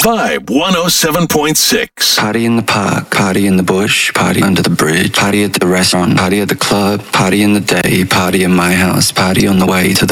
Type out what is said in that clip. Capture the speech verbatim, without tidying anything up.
Vibe one oh seven point six. Party in the park, party in the bush, party under the bridge, party at the restaurant, party at the club, party in the day, party in my house, party on the way to the